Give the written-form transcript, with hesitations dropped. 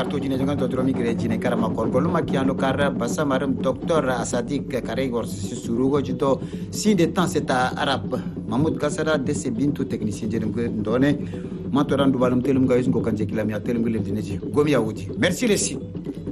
karto jine jangan to dromi gre jine karama korgolu makiano kara basamaram docteur Asadik Karegor surugo jito sinde temps c'est arabe Mahmoud Kasara de ses bintu technicien jere ndone matoran dubalum telum gayus ngo kanje kilami telum gele dineji gomi yawuti merci les